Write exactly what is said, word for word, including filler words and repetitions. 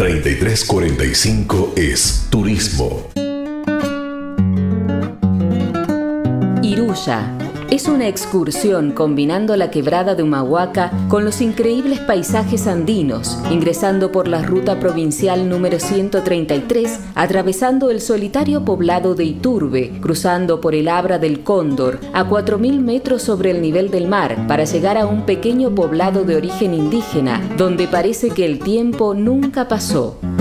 treinta y tres cuarenta y cinco es Turismo. Iruya es una excursión combinando la quebrada de Humahuaca con los increíbles paisajes andinos, ingresando por la ruta provincial número ciento treinta y tres, atravesando el solitario poblado de Iturbe, cruzando por el Abra del Cóndor a cuatro mil metros sobre el nivel del mar para llegar a un pequeño poblado de origen indígena, donde parece que el tiempo nunca pasó.